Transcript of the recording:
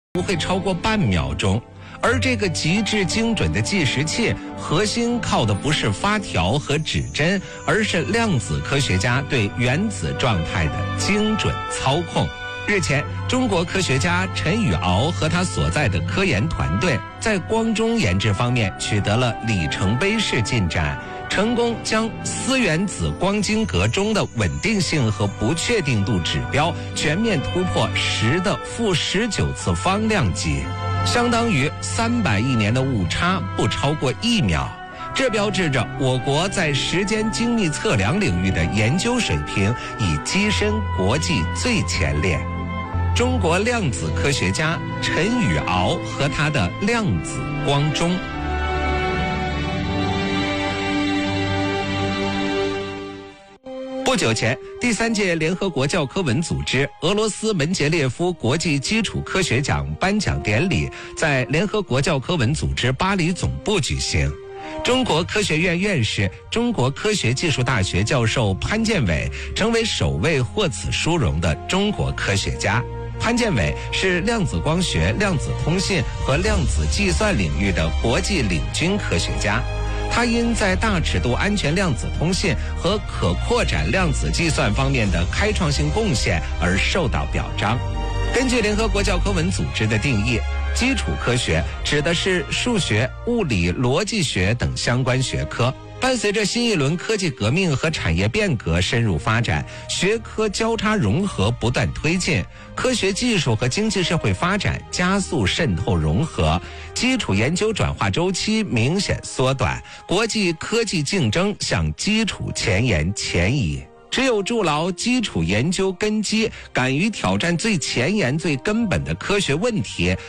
不会超过半秒钟。而这个极致精准的计时器，核心靠的不是发条和指针，而是量子科学家对原子状态的精准操控。日前，中国科学家陈宇敖和他所在的科研团队在光中研制方面取得了里程碑式进展，成功将铯原子光晶格中的稳定性和不确定度指标全面突破10的-19次方量级，相当于300亿年的误差不超过1秒。这标志着我国在时间精密测量领域的研究水平已跻身国际最前列。中国量子科学家陈宇敖和他的量子光钟。不久前，第3届联合国教科文组织俄罗斯门捷列夫国际基础科学奖颁奖典礼在联合国教科文组织巴黎总部举行。中国科学院院士、中国科学技术大学教授潘建伟成为首位获此殊荣的中国科学家。潘建伟是量子光学、量子通信和量子计算领域的国际领军科学家。他因在大尺度安全量子通信和可扩展量子计算方面的开创性贡献而受到表彰。根据联合国教科文组织的定义，基础科学指的是数学、物理、逻辑学等相关学科。伴随着新一轮科技革命和产业变革深入发展，学科交叉融合不断推进，科学技术和经济社会发展加速渗透融合，基础研究转化周期明显缩短，国际科技竞争向基础前沿前移。只有筑牢基础研究根基，敢于挑战最前沿、最根本的科学问题，